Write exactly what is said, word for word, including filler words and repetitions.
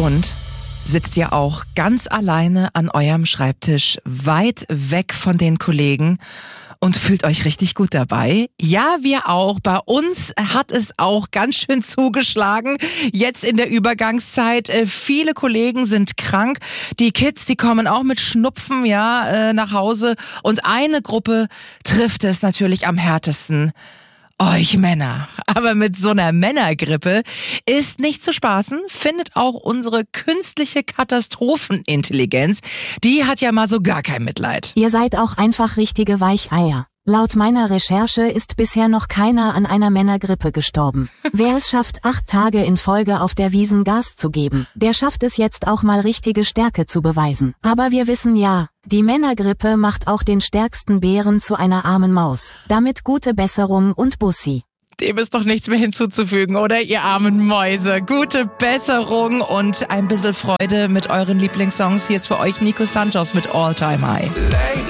Und sitzt ihr auch ganz alleine an eurem Schreibtisch, weit weg von den Kollegen und fühlt euch richtig gut dabei? Ja, wir auch. Bei uns hat es auch ganz schön zugeschlagen. Jetzt in der Übergangszeit. Viele Kollegen sind krank. Die Kids, die kommen auch mit Schnupfen, ja, nach Hause. Und eine Gruppe trifft es natürlich am härtesten. Euch Männer. Aber mit so einer Männergrippe ist nicht zu spaßen, findet auch unsere künstliche Katastrophenintelligenz. Die hat ja mal so gar kein Mitleid. Ihr seid auch einfach richtige Weicheier. Laut meiner Recherche ist bisher noch keiner an einer Männergrippe gestorben. Wer es schafft, acht Tage in Folge auf der Wiesn Gas zu geben, der schafft es jetzt auch mal richtige Stärke zu beweisen. Aber wir wissen ja, die Männergrippe macht auch den stärksten Bären zu einer armen Maus. Damit gute Besserung und Bussi. Dem ist doch nichts mehr hinzuzufügen, oder, ihr armen Mäuse? Gute Besserung und ein bisschen Freude mit euren Lieblingssongs. Hier ist für euch Nico Santos mit All Time High.